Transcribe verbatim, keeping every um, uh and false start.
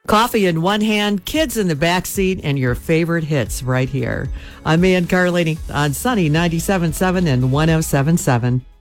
Coffee in one hand, kids in the back seat, and your favorite hits right here. I'm Ann Carlini on Sunny ninety-seven point seven and one oh seven point seven.